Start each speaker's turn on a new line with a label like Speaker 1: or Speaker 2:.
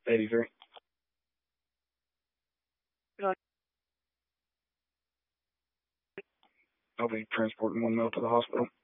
Speaker 1: 83. I'll be transporting 1 male to the hospital.